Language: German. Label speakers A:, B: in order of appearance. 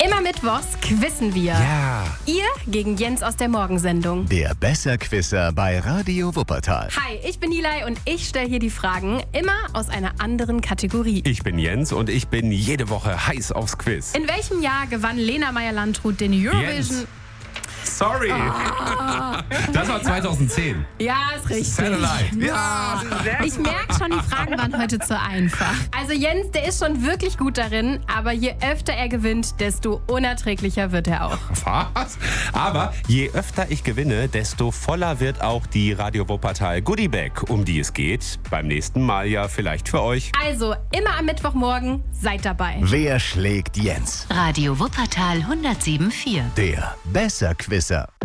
A: Immer mittwochs quizzen wir.
B: Ja.
A: Ihr gegen Jens aus der Morgensendung.
C: Der Besserquisser bei Radio Wuppertal.
A: Hi, ich bin Nilay und ich stelle hier die Fragen immer aus einer anderen Kategorie.
B: Ich bin Jens und ich bin jede Woche heiß aufs Quiz.
A: In welchem Jahr gewann Lena Meyer-Landrut den Eurovision?
B: Jens. Sorry. Das war 2010.
A: Ja, ist richtig.
B: Satellite. Ja.
A: Ich merke schon, die Fragen waren heute zu einfach. Also Jens, der ist schon wirklich gut darin, aber je öfter er gewinnt, desto unerträglicher wird er auch.
B: Was? Aber je öfter ich gewinne, desto voller wird auch die Radio Wuppertal Goodie Bag, um die es geht. Beim nächsten Mal ja vielleicht für euch.
A: Also, immer am Mittwochmorgen, seid dabei.
C: Wer schlägt Jens?
D: Radio Wuppertal 107.4.
C: Der Besserquisser.